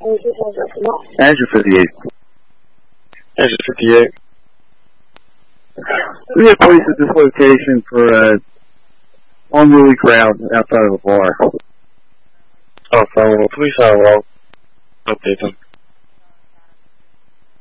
Azure 58. Azure 58. We have police at this location for unruly crowd outside of a bar. Oh, fine. Well, police are well. Update them.